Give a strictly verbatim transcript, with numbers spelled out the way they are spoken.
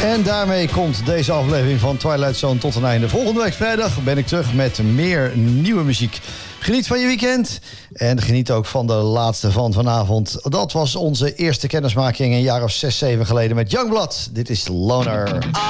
En daarmee komt deze aflevering van Twilight Zone tot een einde. Volgende week vrijdag ben ik terug met meer nieuwe muziek. Geniet van je weekend en geniet ook van de laatste van vanavond. Dat was onze eerste kennismaking een jaar of zes, zeven geleden met Youngblood. Dit is Loner.